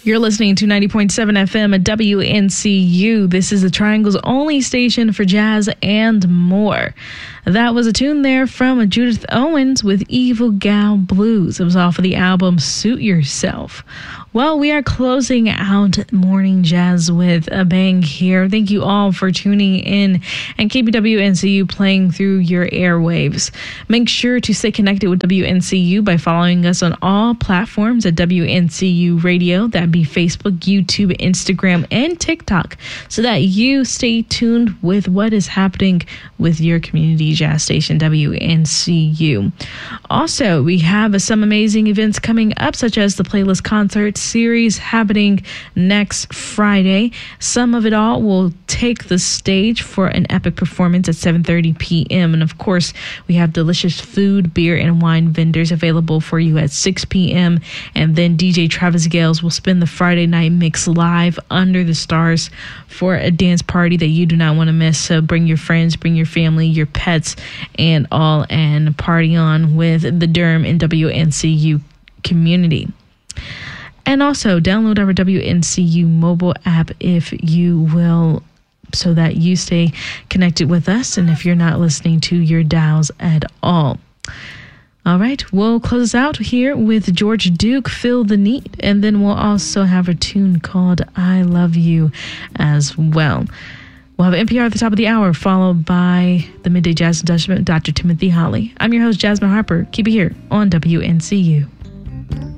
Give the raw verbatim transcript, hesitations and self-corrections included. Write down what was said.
You're listening to ninety point seven F M at W N C U. This is the Triangle's only station for jazz and more. That was a tune there from Judith Owens with Evil Gal Blues. It was off of the album Suit Yourself. Well, we are closing out Morning Jazz with a bang here. Thank you all for tuning in and keeping W N C U playing through your airwaves. Make sure to stay connected with W N C U by following us on all platforms at W N C U Radio. That'd be Facebook, YouTube, Instagram, and TikTok, so that you stay tuned with what is happening with your community jazz station, W N C U. Also, we have some amazing events coming up, such as the Playlist Concert Series happening next Friday. Some of it all will take the stage for an epic performance at seven thirty p.m. And of course, we have delicious food, beer, and wine vendors available for you at six p.m. And then D J Travis Gales will spin the Friday night mix live under the stars for a dance party that you do not want to miss. So bring your friends, bring your family, your pets, and all, and party on with the Durham and W N C U community. And also download our W N C U mobile app if you will, so that you stay connected with us and if you're not listening to your dials at all. All right, we'll close out here with George Duke, Feel the Need, and then we'll also have a tune called I Love You as well. We'll have N P R at the top of the hour, followed by the Midday Jazz Induction with Doctor Timothy Holly. I'm your host, Jasmine Harper. Keep it here on W N C U.